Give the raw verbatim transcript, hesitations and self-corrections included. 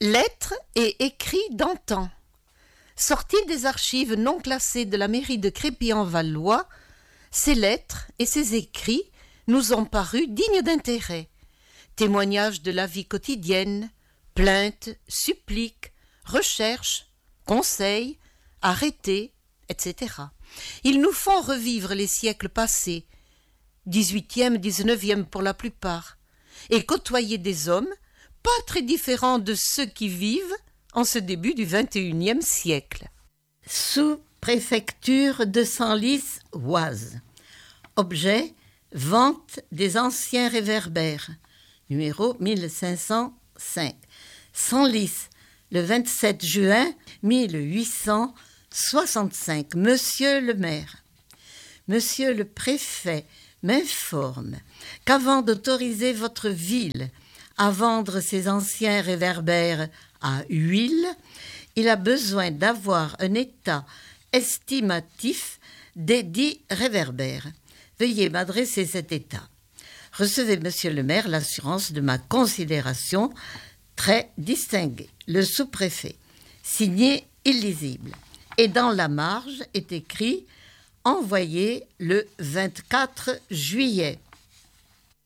Lettres et écrits d'antan. Sortis des archives non classées de la mairie de Crépy-en-Valois, ces lettres et ces écrits nous ont paru dignes d'intérêt. Témoignages de la vie quotidienne, plaintes, suppliques, recherches, conseils, arrêtés, et cetera. Ils nous font revivre les siècles passés, dix-huitième, dix-neuvième pour la plupart, et côtoyer des hommes pas très différents de ceux qui vivent en ce début du vingt et unième siècle. Sous-préfecture de Senlis-Oise. Objet, vente des anciens réverbères. Numéro mille cinq cent cinq. Senlis, le vingt-sept juin mille huit cent soixante-cinq. Monsieur le maire. Monsieur le préfet m'informe qu'avant d'autoriser votre ville à vendre ses anciens réverbères à huile, il a besoin d'avoir un état estimatif des dix réverbères. Veuillez m'adresser cet état. Recevez, monsieur le maire, l'assurance de ma considération très distinguée. Le sous-préfet, signé illisible. Et dans la marge est écrit « Envoyé le vingt-quatre juillet ».